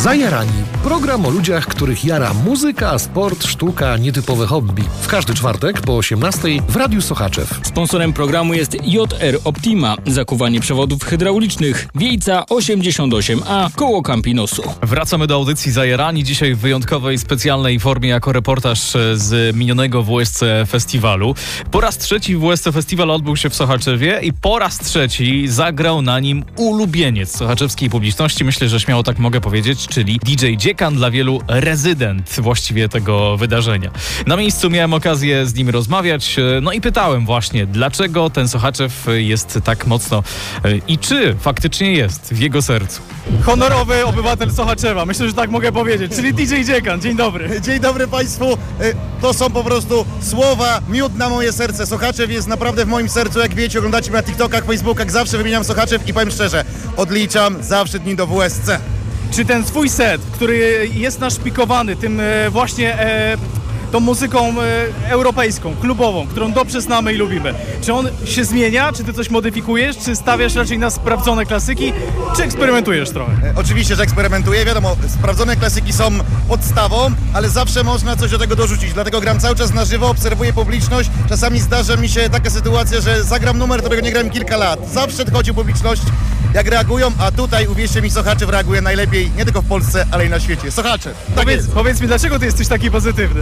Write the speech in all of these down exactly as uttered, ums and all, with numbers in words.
Zajarani. Program o ludziach, których jara muzyka, sport, sztuka, nietypowe hobby. W każdy czwartek po osiemnastej w Radiu Sochaczew. Sponsorem programu jest J R Optima. Zakuwanie przewodów hydraulicznych. Wiejca osiemdziesiąt osiem A koło Campinosu. Wracamy do audycji Zajarani. Dzisiaj w wyjątkowej, specjalnej formie jako reportaż z minionego W S C Festiwalu. Po raz trzeci W S C Festiwal odbył się w Sochaczewie i po raz trzeci zagrał na nim ulubieniec sochaczewskiej publiczności. Myślę, że śmiało tak mogę powiedzieć, czyli D J Dziekan, dla wielu rezydent właściwie tego wydarzenia. Na miejscu miałem okazję z nim rozmawiać, no i pytałem właśnie, dlaczego ten Sochaczew jest tak mocno i czy faktycznie jest w jego sercu. Honorowy obywatel Sochaczewa, myślę, że tak mogę powiedzieć, czyli D J Dziekan. Dzień dobry. Dzień dobry Państwu. To są po prostu słowa, miód na moje serce. Sochaczew jest naprawdę w moim sercu, jak wiecie, oglądacie mnie na TikTokach, Facebookach, zawsze wymieniam Sochaczew i powiem szczerze, odliczam zawsze dni do W S C. Czy ten swój set, który jest naszpikowany tym e, właśnie e, tą muzyką e, europejską, klubową, którą dobrze znamy i lubimy, czy on się zmienia, czy ty coś modyfikujesz, czy stawiasz raczej na sprawdzone klasyki, czy eksperymentujesz trochę? E, oczywiście, że eksperymentuję, wiadomo, sprawdzone klasyki są podstawą, ale zawsze można coś do tego dorzucić, dlatego gram cały czas na żywo, obserwuję publiczność, czasami zdarza mi się taka sytuacja, że zagram numer, którego nie grałem kilka lat, zawsze odchodzi publiczność, jak reagują, a tutaj, uwierzcie mi, Sochaczew reaguje najlepiej, nie tylko w Polsce, ale i na świecie. Sochaczew, tak Powiedz, jest. powiedz mi, dlaczego ty jesteś taki pozytywny?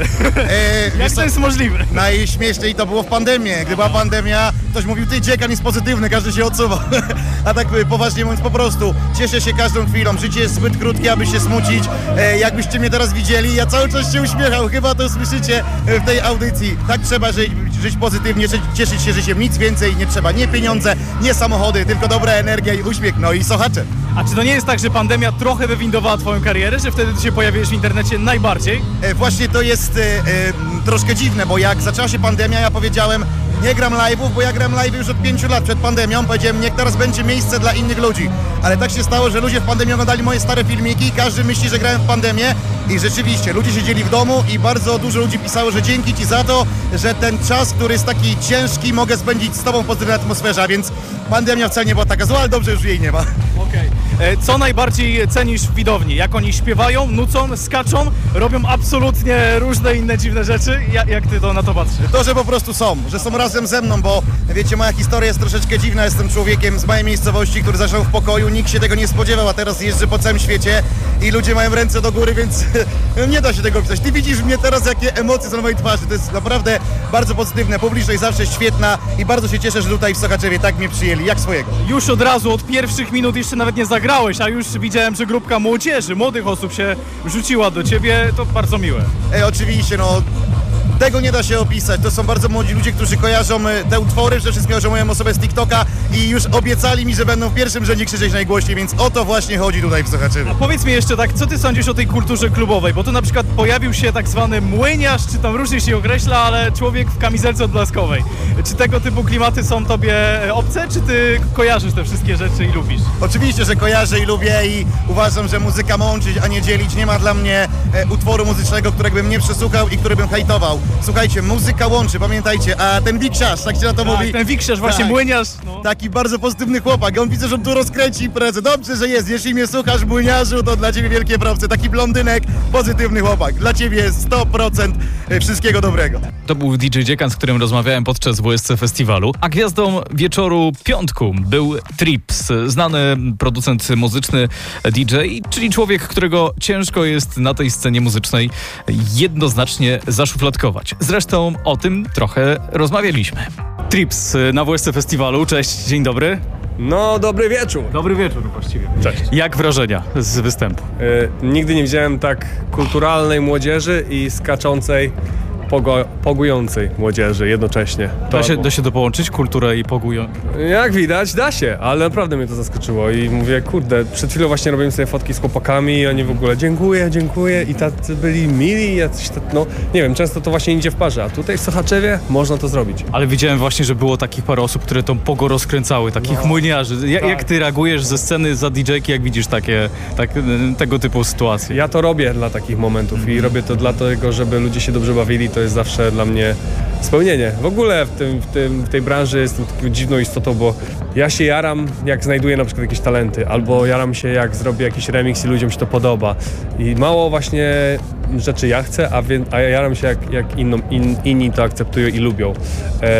E, Jak to jest możliwe? Najśmieszniej to było w pandemii. Gdy była pandemia, ktoś mówił, ty Dziekan jest pozytywny, każdy się odsuwał. A tak poważnie mówiąc, po prostu cieszę się każdą chwilą. Życie jest zbyt krótkie, aby się smucić. E, jakbyście mnie teraz widzieli, ja cały czas się uśmiechał. Chyba to słyszycie w tej audycji. Tak trzeba żyć, żyć pozytywnie, cieszyć się życiem. Nic więcej nie trzeba. Nie pieniądze, nie samochody, tylko dobra energia i uśmiech. No i Sochaczew. A czy to nie jest tak, że pandemia trochę wywindowała twoją karierę, że wtedy ty się pojawiłeś w internecie najbardziej? E, właśnie to jest e, e, troszkę dziwne, bo jak zaczęła się pandemia, ja powiedziałem, nie gram live'ów, bo ja gram live'y już od pięciu lat przed pandemią. Powiedziałem, niech teraz będzie miejsce dla innych ludzi. Ale tak się stało, że ludzie w pandemii oglądali moje stare filmiki, każdy myśli, że grałem w pandemię i rzeczywiście, ludzie siedzieli w domu i bardzo dużo ludzi pisało, że dzięki ci za to, że ten czas, który jest taki ciężki, mogę spędzić z tobą w pozytywnej atmosferze, a więc pandemia wcale nie była taka zła, ale dobrze, już jej nie ma. Okej. Okay. Co najbardziej cenisz w widowni? Jak oni śpiewają, nucą, skaczą, robią absolutnie różne inne dziwne rzeczy? Ja, jak ty to na to patrzysz? To, że po prostu są, że są razem ze mną, bo wiecie, moja historia jest troszeczkę dziwna. Jestem człowiekiem z małej miejscowości, który zaczął w pokoju, nikt się tego nie spodziewał, a teraz jeżdżę po całym świecie i ludzie mają ręce do góry, więc nie da się tego opisać. Ty widzisz mnie teraz, jakie emocje są na mojej twarzy. To jest naprawdę bardzo pozytywne. Publiczność zawsze świetna i bardzo się cieszę, że tutaj w Sochaczewie tak mnie przyjęli, jak swojego. Już od razu, od pierwszych minut jeszcze nawet nie zagrałeś, a już widziałem, że grupka młodzieży, młodych osób się rzuciła do ciebie. To bardzo miłe. E, oczywiście, no... Tego nie da się opisać. To są bardzo młodzi ludzie, którzy kojarzą te utwory, przede wszystkim kojarzą moją osobę z TikToka i już obiecali mi, że będą w pierwszym rzędzie krzyczeć najgłośniej, więc o to właśnie chodzi tutaj w Sochaczewie. A powiedz mi jeszcze tak, co ty sądzisz o tej kulturze klubowej? Bo tu na przykład pojawił się tak zwany młyniarz, czy tam różnie się określa, ale człowiek w kamizelce odblaskowej. Czy tego typu klimaty są tobie obce, czy ty kojarzysz te wszystkie rzeczy i lubisz? Oczywiście, że kojarzę i lubię i uważam, że muzyka ma łączyć, a nie dzielić. Nie ma dla mnie e, utworu muzycznego, którego bym nie przesłuchał i który bym hejtował. Słuchajcie, muzyka łączy, pamiętajcie, a ten wiksiarz, tak się na to tak, mówi. ten wiksiarz, właśnie tak, młyniarz. No. Taki bardzo pozytywny chłopak, on widzę, że on tu rozkręci imprezę. Dobrze, że jest, jeśli mnie słuchasz, młyniarzu, to dla ciebie wielkie propsy. Taki blondynek, pozytywny chłopak. Dla ciebie sto procent wszystkiego dobrego. To był D J Dziekan, z którym rozmawiałem podczas W S C Festiwalu. A gwiazdą wieczoru piątku był Trips, znany producent muzyczny D J, czyli człowiek, którego ciężko jest na tej scenie muzycznej jednoznacznie zaszufladkować. Zresztą o tym trochę rozmawialiśmy. Trips na W S C Festiwalu. Cześć, dzień dobry. No, dobry wieczór. Dobry wieczór właściwie. Cześć. Jak wrażenia z występu? E, nigdy nie widziałem tak kulturalnej młodzieży i skaczącej, pogo- pogującej młodzieży jednocześnie. To Da się, da się to połączyć, kulturę i pogują? Jak widać, da się, ale naprawdę mnie to zaskoczyło i mówię, kurde, przed chwilą właśnie robiłem sobie fotki z chłopakami i oni w ogóle dziękuję, dziękuję i tacy byli mili, jacyś, no nie wiem, często to właśnie idzie w parze, a tutaj w Sochaczewie można to zrobić. Ale widziałem właśnie, że było takich parę osób, które tą pogo rozkręcały, takich no, młyniarzy. Ja, tak. Jak ty reagujesz ze sceny za D J-ki, jak widzisz takie, tak, tego typu sytuacje? Ja to robię dla takich momentów mm. i robię to dlatego, żeby ludzie się dobrze bawili, to jest zawsze dla mnie spełnienie. W ogóle w, tym, w, tym, w tej branży jestem taką dziwną istotą, bo ja się jaram, jak znajduję na przykład jakieś talenty, albo jaram się, jak zrobię jakiś remix i ludziom się to podoba. I mało właśnie rzeczy ja chcę, a, wie, a ja jaram się, jak, jak inną, in, inni to akceptują i lubią. E,